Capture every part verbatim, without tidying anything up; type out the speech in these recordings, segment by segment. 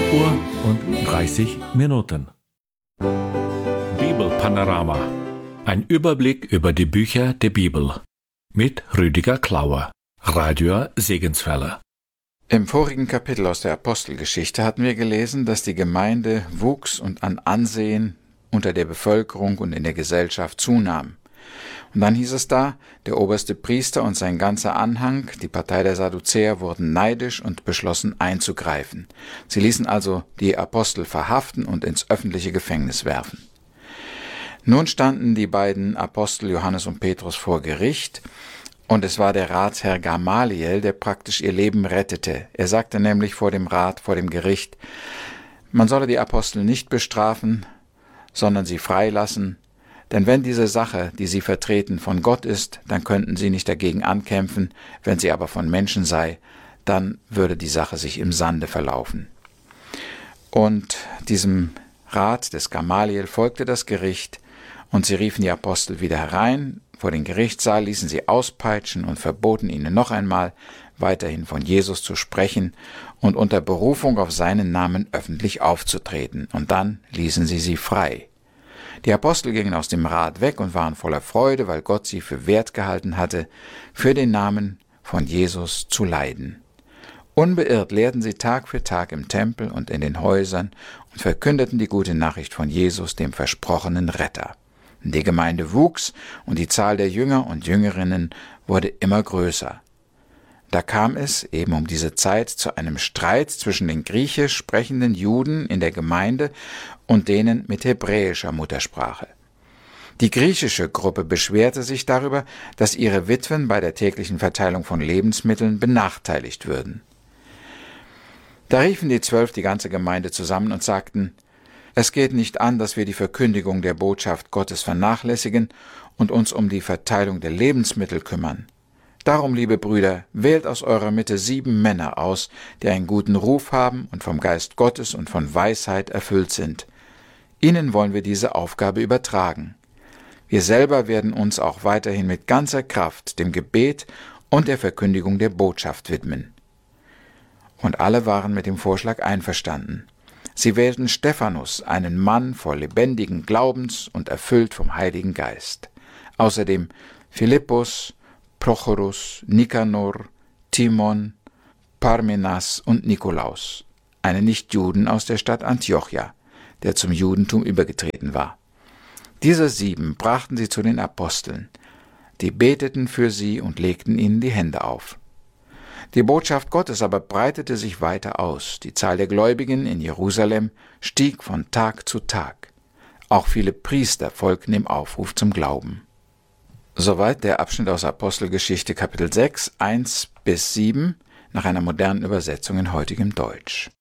Uhr und dreißig Minuten. Bibelpanorama. Ein Überblick über die Bücher der Bibel. Mit Rüdiger Klauer, Radio Segenswelle. Im vorigen Kapitel aus der Apostelgeschichte hatten wir gelesen, dass die Gemeinde wuchs und an Ansehen unter der Bevölkerung und in der Gesellschaft zunahm. Und dann hieß es da, der oberste Priester und sein ganzer Anhang, die Partei der Sadduzäer, wurden neidisch und beschlossen einzugreifen. Sie ließen also die Apostel verhaften und ins öffentliche Gefängnis werfen. Nun standen die beiden Apostel Johannes und Petrus vor Gericht, und es war der Ratsherr Gamaliel, der praktisch ihr Leben rettete. Er sagte nämlich vor dem Rat, vor dem Gericht, man solle die Apostel nicht bestrafen, sondern sie freilassen. Denn wenn diese Sache, die sie vertreten, von Gott ist, dann könnten sie nicht dagegen ankämpfen, wenn sie aber von Menschen sei, dann würde die Sache sich im Sande verlaufen. Und diesem Rat des Gamaliel folgte das Gericht, und sie riefen die Apostel wieder herein, vor den Gerichtssaal, ließen sie auspeitschen und verboten ihnen noch einmal, weiterhin von Jesus zu sprechen und unter Berufung auf seinen Namen öffentlich aufzutreten, und dann ließen sie sie frei. Die Apostel gingen aus dem Rat weg und waren voller Freude, weil Gott sie für wert gehalten hatte, für den Namen von Jesus zu leiden. Unbeirrt lehrten sie Tag für Tag im Tempel und in den Häusern und verkündeten die gute Nachricht von Jesus, dem versprochenen Retter. Die Gemeinde wuchs und die Zahl der Jünger und Jüngerinnen wurde immer größer. Da kam es eben um diese Zeit zu einem Streit zwischen den griechisch sprechenden Juden in der Gemeinde und denen mit hebräischer Muttersprache. Die griechische Gruppe beschwerte sich darüber, dass ihre Witwen bei der täglichen Verteilung von Lebensmitteln benachteiligt würden. Da riefen die Zwölf die ganze Gemeinde zusammen und sagten, es geht nicht an, dass wir die Verkündigung der Botschaft Gottes vernachlässigen und uns um die Verteilung der Lebensmittel kümmern. Darum, liebe Brüder, wählt aus eurer Mitte sieben Männer aus, die einen guten Ruf haben und vom Geist Gottes und von Weisheit erfüllt sind. Ihnen wollen wir diese Aufgabe übertragen. Wir selber werden uns auch weiterhin mit ganzer Kraft dem Gebet und der Verkündigung der Botschaft widmen. Und alle waren mit dem Vorschlag einverstanden. Sie wählten Stephanus, einen Mann voll lebendigen Glaubens und erfüllt vom Heiligen Geist. Außerdem Philippus, Prochorus, Nikanor, Timon, Parmenas und Nikolaus, einen Nichtjuden aus der Stadt Antiochia, der zum Judentum übergetreten war. Diese sieben brachten sie zu den Aposteln. Die beteten für sie und legten ihnen die Hände auf. Die Botschaft Gottes aber breitete sich weiter aus. Die Zahl der Gläubigen in Jerusalem stieg von Tag zu Tag. Auch viele Priester folgten dem Aufruf zum Glauben. Soweit der Abschnitt aus Apostelgeschichte Kapitel sechs, eins bis sieben, nach einer modernen Übersetzung in heutigem Deutsch.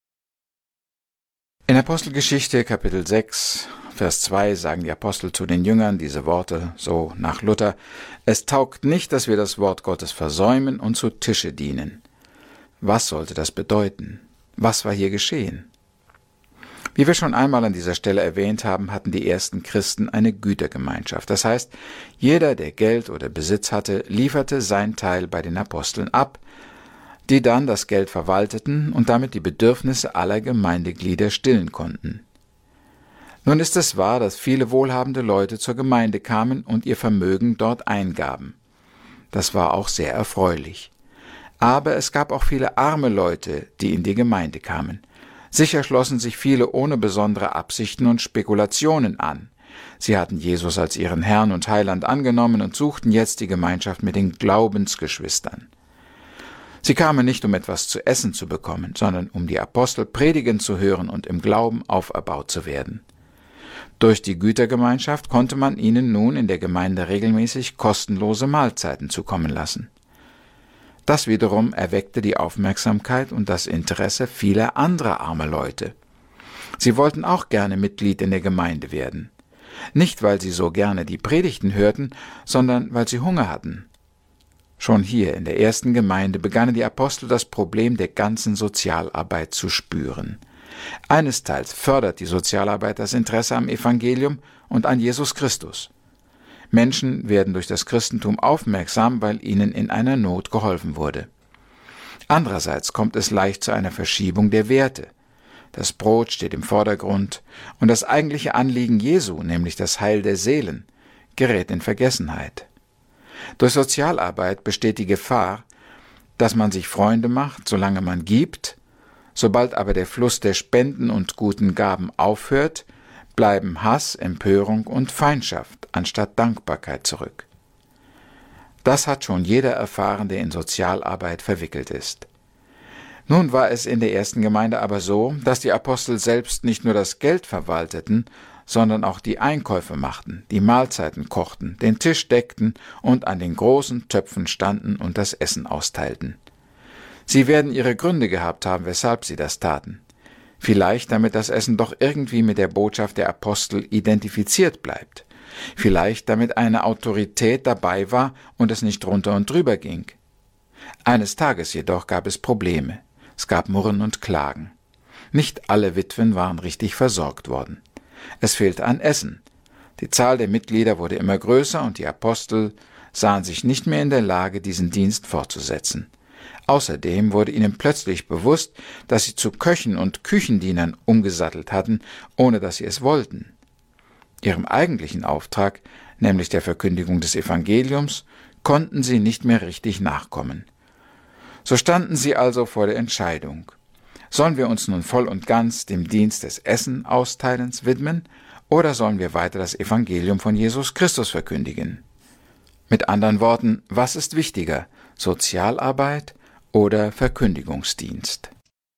In Apostelgeschichte Kapitel sechs, Vers zwei sagen die Apostel zu den Jüngern diese Worte, so nach Luther: Es taugt nicht, dass wir das Wort Gottes versäumen und zu Tische dienen. Was sollte das bedeuten? Was war hier geschehen? Wie wir schon einmal an dieser Stelle erwähnt haben, hatten die ersten Christen eine Gütergemeinschaft. Das heißt, jeder, der Geld oder Besitz hatte, lieferte sein Teil bei den Aposteln ab, die dann das Geld verwalteten und damit die Bedürfnisse aller Gemeindeglieder stillen konnten. Nun ist es wahr, dass viele wohlhabende Leute zur Gemeinde kamen und ihr Vermögen dort eingaben. Das war auch sehr erfreulich. Aber es gab auch viele arme Leute, die in die Gemeinde kamen. Sicher schlossen sich viele ohne besondere Absichten und Spekulationen an. Sie hatten Jesus als ihren Herrn und Heiland angenommen und suchten jetzt die Gemeinschaft mit den Glaubensgeschwistern. Sie kamen nicht, um etwas zu essen zu bekommen, sondern um die Apostel predigen zu hören und im Glauben auferbaut zu werden. Durch die Gütergemeinschaft konnte man ihnen nun in der Gemeinde regelmäßig kostenlose Mahlzeiten zukommen lassen. Das wiederum erweckte die Aufmerksamkeit und das Interesse vieler anderer armer Leute. Sie wollten auch gerne Mitglied in der Gemeinde werden. Nicht, weil sie so gerne die Predigten hörten, sondern weil sie Hunger hatten. Schon hier in der ersten Gemeinde begannen die Apostel das Problem der ganzen Sozialarbeit zu spüren. Einesteils fördert die Sozialarbeit das Interesse am Evangelium und an Jesus Christus. Menschen werden durch das Christentum aufmerksam, weil ihnen in einer Not geholfen wurde. Andererseits kommt es leicht zu einer Verschiebung der Werte. Das Brot steht im Vordergrund und das eigentliche Anliegen Jesu, nämlich das Heil der Seelen, gerät in Vergessenheit. Durch Sozialarbeit besteht die Gefahr, dass man sich Freunde macht, solange man gibt. Sobald aber der Fluss der Spenden und guten Gaben aufhört, bleiben Hass, Empörung und Feindschaft anstatt Dankbarkeit zurück. Das hat schon jeder erfahren, der in Sozialarbeit verwickelt ist. Nun war es in der ersten Gemeinde aber so, dass die Apostel selbst nicht nur das Geld verwalteten, sondern auch die Einkäufe machten, die Mahlzeiten kochten, den Tisch deckten und an den großen Töpfen standen und das Essen austeilten. Sie werden ihre Gründe gehabt haben, weshalb sie das taten. Vielleicht, damit das Essen doch irgendwie mit der Botschaft der Apostel identifiziert bleibt. Vielleicht, damit eine Autorität dabei war und es nicht drunter und drüber ging. Eines Tages jedoch gab es Probleme. Es gab Murren und Klagen. Nicht alle Witwen waren richtig versorgt worden. Es fehlte an Essen. Die Zahl der Mitglieder wurde immer größer und die Apostel sahen sich nicht mehr in der Lage, diesen Dienst fortzusetzen. Außerdem wurde ihnen plötzlich bewusst, dass sie zu Köchen und Küchendienern umgesattelt hatten, ohne dass sie es wollten. Ihrem eigentlichen Auftrag, nämlich der Verkündigung des Evangeliums, konnten sie nicht mehr richtig nachkommen. So standen sie also vor der Entscheidung. Sollen wir uns nun voll und ganz dem Dienst des Essen-Austeilens widmen, oder sollen wir weiter das Evangelium von Jesus Christus verkündigen? Mit anderen Worten, was ist wichtiger, Sozialarbeit oder Verkündigungsdienst?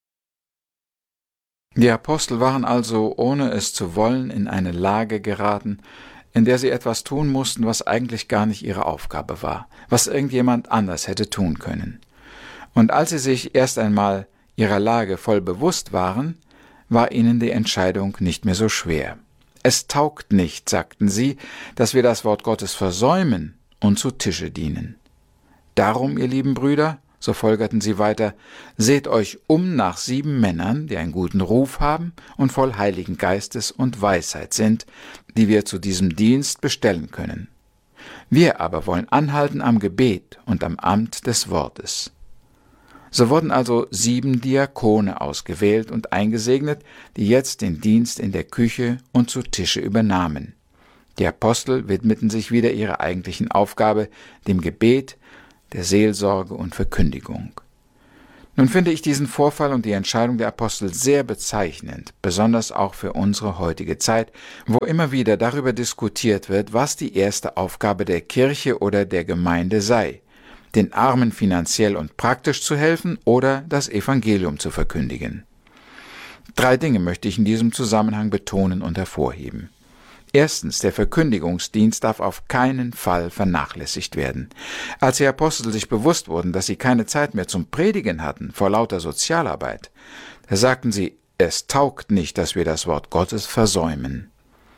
Die Apostel waren also, ohne es zu wollen, in eine Lage geraten, in der sie etwas tun mussten, was eigentlich gar nicht ihre Aufgabe war, was irgendjemand anders hätte tun können. Und als sie sich erst einmal ihrer Lage voll bewusst waren, war ihnen die Entscheidung nicht mehr so schwer. Es taugt nicht, sagten sie, dass wir das Wort Gottes versäumen und zu Tische dienen. Darum, ihr lieben Brüder, so folgerten sie weiter, seht euch um nach sieben Männern, die einen guten Ruf haben und voll Heiligen Geistes und Weisheit sind, die wir zu diesem Dienst bestellen können. Wir aber wollen anhalten am Gebet und am Amt des Wortes. So wurden also sieben Diakone ausgewählt und eingesegnet, die jetzt den Dienst in der Küche und zu Tische übernahmen. Die Apostel widmeten sich wieder ihrer eigentlichen Aufgabe, dem Gebet, der Seelsorge und Verkündigung. Nun finde ich diesen Vorfall und die Entscheidung der Apostel sehr bezeichnend, besonders auch für unsere heutige Zeit, wo immer wieder darüber diskutiert wird, was die erste Aufgabe der Kirche oder der Gemeinde sei, den Armen finanziell und praktisch zu helfen oder das Evangelium zu verkündigen. Drei Dinge möchte ich in diesem Zusammenhang betonen und hervorheben. Erstens, der Verkündigungsdienst darf auf keinen Fall vernachlässigt werden. Als die Apostel sich bewusst wurden, dass sie keine Zeit mehr zum Predigen hatten vor lauter Sozialarbeit, da sagten sie, es taugt nicht, dass wir das Wort Gottes versäumen.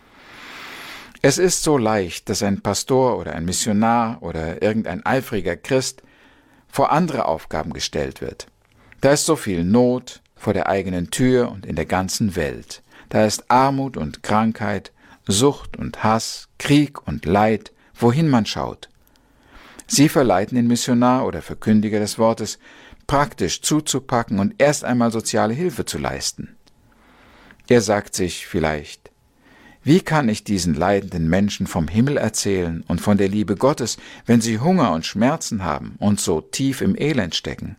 Es ist so leicht, dass ein Pastor oder ein Missionar oder irgendein eifriger Christ vor andere Aufgaben gestellt wird. Da ist so viel Not vor der eigenen Tür und in der ganzen Welt. Da ist Armut und Krankheit, Sucht und Hass, Krieg und Leid, wohin man schaut. Sie verleiten den Missionar oder Verkündiger des Wortes, praktisch zuzupacken und erst einmal soziale Hilfe zu leisten. Er sagt sich vielleicht, wie kann ich diesen leidenden Menschen vom Himmel erzählen und von der Liebe Gottes, wenn sie Hunger und Schmerzen haben und so tief im Elend stecken?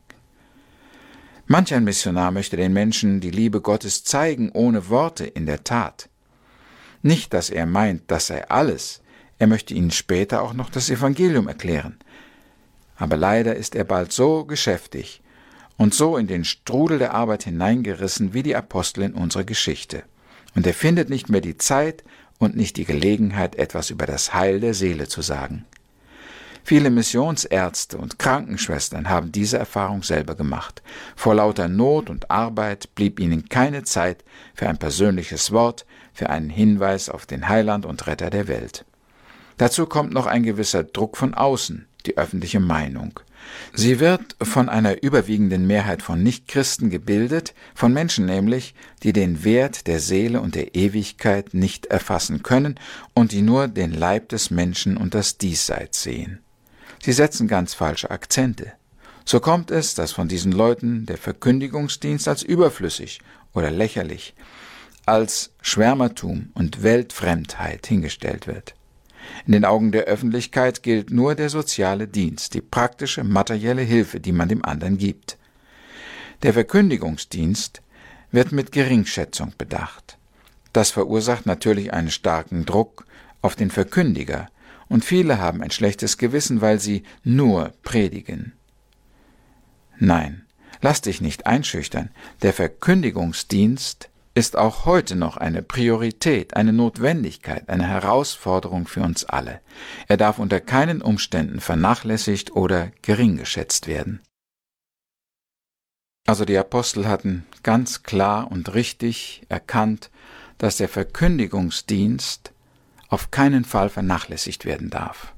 Manch ein Missionar möchte den Menschen die Liebe Gottes zeigen, ohne Worte, in der Tat. Nicht, dass er meint, das sei alles, er möchte ihnen später auch noch das Evangelium erklären. Aber leider ist er bald so geschäftig und so in den Strudel der Arbeit hineingerissen wie die Apostel in unserer Geschichte. Und er findet nicht mehr die Zeit und nicht die Gelegenheit, etwas über das Heil der Seele zu sagen. Viele Missionsärzte und Krankenschwestern haben diese Erfahrung selber gemacht. Vor lauter Not und Arbeit blieb ihnen keine Zeit für ein persönliches Wort, für einen Hinweis auf den Heiland und Retter der Welt. Dazu kommt noch ein gewisser Druck von außen, die öffentliche Meinung. Sie wird von einer überwiegenden Mehrheit von Nichtchristen gebildet, von Menschen nämlich, die den Wert der Seele und der Ewigkeit nicht erfassen können und die nur den Leib des Menschen und das Diesseits sehen. Sie setzen ganz falsche Akzente. So kommt es, dass von diesen Leuten der Verkündigungsdienst als überflüssig oder lächerlich, als Schwärmertum und Weltfremdheit hingestellt wird. In den Augen der Öffentlichkeit gilt nur der soziale Dienst, die praktische materielle Hilfe, die man dem anderen gibt. Der Verkündigungsdienst wird mit Geringschätzung bedacht. Das verursacht natürlich einen starken Druck auf den Verkündiger, und viele haben ein schlechtes Gewissen, weil sie nur predigen. Nein, lass dich nicht einschüchtern. Der Verkündigungsdienst ist auch heute noch eine Priorität, eine Notwendigkeit, eine Herausforderung für uns alle. Er darf unter keinen Umständen vernachlässigt oder gering geschätzt werden. Also die Apostel hatten ganz klar und richtig erkannt, dass der Verkündigungsdienst auf keinen Fall vernachlässigt werden darf.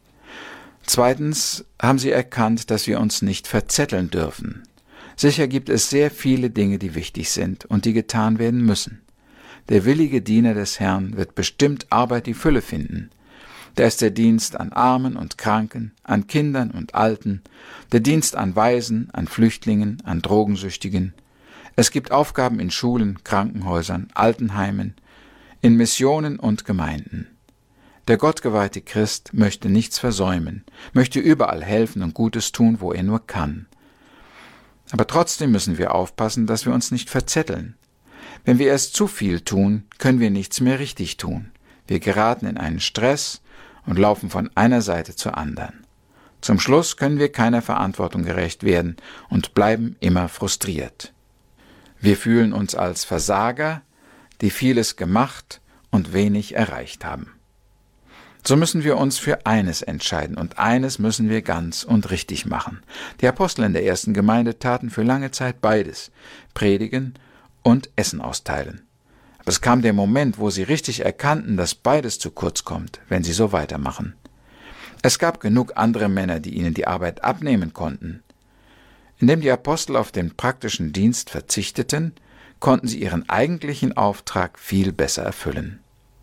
Zweitens haben sie erkannt, dass wir uns nicht verzetteln dürfen. Sicher gibt es sehr viele Dinge, die wichtig sind und die getan werden müssen. Der willige Diener des Herrn wird bestimmt Arbeit die Fülle finden. Da ist der Dienst an Armen und Kranken, an Kindern und Alten, der Dienst an Waisen, an Flüchtlingen, an Drogensüchtigen. Es gibt Aufgaben in Schulen, Krankenhäusern, Altenheimen, in Missionen und Gemeinden. Der gottgeweihte Christ möchte nichts versäumen, möchte überall helfen und Gutes tun, wo er nur kann. Aber trotzdem müssen wir aufpassen, dass wir uns nicht verzetteln. Wenn wir erst zu viel tun, können wir nichts mehr richtig tun. Wir geraten in einen Stress und laufen von einer Seite zur anderen. Zum Schluss können wir keiner Verantwortung gerecht werden und bleiben immer frustriert. Wir fühlen uns als Versager, die vieles gemacht und wenig erreicht haben. So müssen wir uns für eines entscheiden, und eines müssen wir ganz und richtig machen. Die Apostel in der ersten Gemeinde taten für lange Zeit beides, predigen und Essen austeilen. Aber es kam der Moment, wo sie richtig erkannten, dass beides zu kurz kommt, wenn sie so weitermachen. Es gab genug andere Männer, die ihnen die Arbeit abnehmen konnten. Indem die Apostel auf den praktischen Dienst verzichteten, konnten sie ihren eigentlichen Auftrag viel besser erfüllen.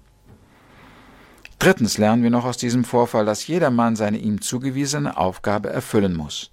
Drittens lernen wir noch aus diesem Vorfall, dass jedermann seine ihm zugewiesene Aufgabe erfüllen muss.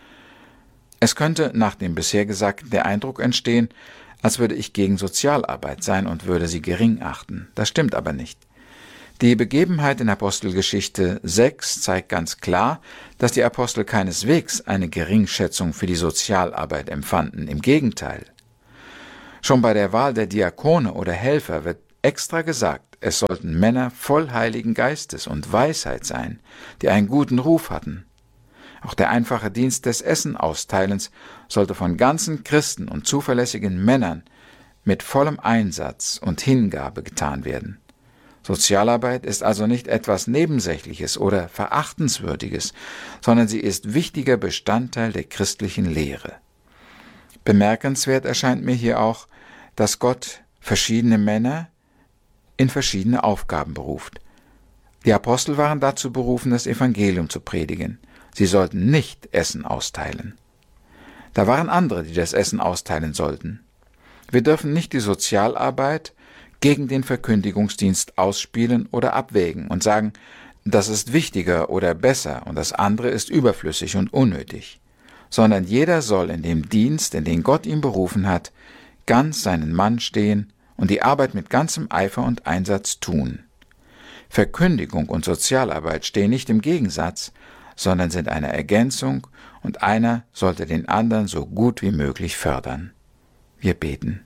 Es könnte nach dem bisher Gesagten der Eindruck entstehen, als würde ich gegen Sozialarbeit sein und würde sie gering achten. Das stimmt aber nicht. Die Begebenheit in Apostelgeschichte sechs zeigt ganz klar, dass die Apostel keineswegs eine Geringschätzung für die Sozialarbeit empfanden. Im Gegenteil. Schon bei der Wahl der Diakone oder Helfer wird extra gesagt, es sollten Männer voll Heiligen Geistes und Weisheit sein, die einen guten Ruf hatten. Auch der einfache Dienst des Essenausteilens sollte von ganzen Christen und zuverlässigen Männern mit vollem Einsatz und Hingabe getan werden. Sozialarbeit ist also nicht etwas Nebensächliches oder Verachtenswürdiges, sondern sie ist wichtiger Bestandteil der christlichen Lehre. Bemerkenswert erscheint mir hier auch, dass Gott verschiedene Männer in verschiedene Aufgaben beruft. Die Apostel waren dazu berufen, das Evangelium zu predigen. Sie sollten nicht Essen austeilen. Da waren andere, die das Essen austeilen sollten. Wir dürfen nicht die Sozialarbeit gegen den Verkündigungsdienst ausspielen oder abwägen und sagen, das ist wichtiger oder besser und das andere ist überflüssig und unnötig, sondern jeder soll in dem Dienst, in den Gott ihn berufen hat, ganz seinen Mann stehen und die Arbeit mit ganzem Eifer und Einsatz tun. Verkündigung und Sozialarbeit stehen nicht im Gegensatz, sondern sind eine Ergänzung, und einer sollte den anderen so gut wie möglich fördern. Wir beten.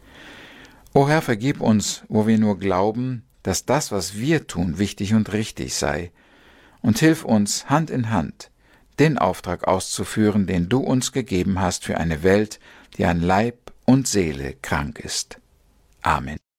O Herr, vergib uns, wo wir nur glauben, dass das, was wir tun, wichtig und richtig sei, und hilf uns, Hand in Hand, den Auftrag auszuführen, den du uns gegeben hast für eine Welt, die an Leib und Seele krank ist. Amen.